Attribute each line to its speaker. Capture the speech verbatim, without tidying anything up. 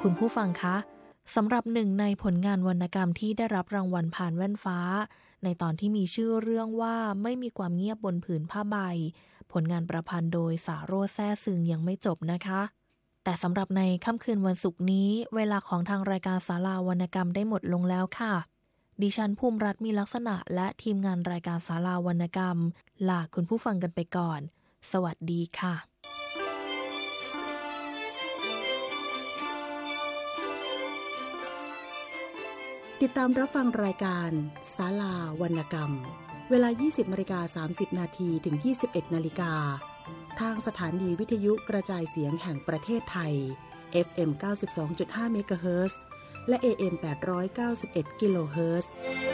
Speaker 1: คุณผู้ฟังคะสำหรับหนึ่งในผลงานวรรณกรรมที่ได้รับรางวัลผ่านแว่นฟ้าในตอนที่มีชื่อเรื่องว่าไม่มีความเงียบบนผืนผ้าใบผลงานประพันธ์โดยสาโรจน์แซ่ซึงยังไม่จบนะคะแต่สำหรับในค่ำคืนวันศุกร์นี้เวลาของทางรายการศาลาวรรณกรรมได้หมดลงแล้วค่ะดิฉันภูมิรัตน์มีลักษณะและทีมงานรายการศาลาวรรณกรรมลาคุณผู้ฟังกันไปก่อนสวัสดีค่ะ
Speaker 2: ติดตามรับฟังรายการศาลาวรรณกรรมเวลา ยี่สิบนาฬิกาสามสิบนาที ถึง ยี่สิบเอ็ดนาฬิกาทางสถานีวิทยุกระจายเสียงแห่งประเทศไทย เอฟ เอ็ม เก้าสิบสองจุดห้า เมกะเฮิรตซ์และ เอ เอ็ม แปดร้อยเก้าสิบเอ็ด กิโลเฮิรตซ์